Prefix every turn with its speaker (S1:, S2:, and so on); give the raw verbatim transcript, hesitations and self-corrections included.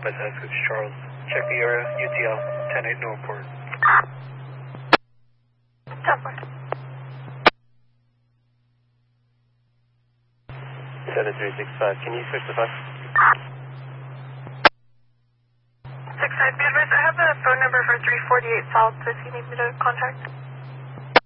S1: West Essex, Charles. Check the area, U T L, ten eight Northport.
S2: Temple.
S3: seven three six five, can you switch the bus?
S2: six five, be advised, I have a phone number for three forty-eight South if you need me to contact.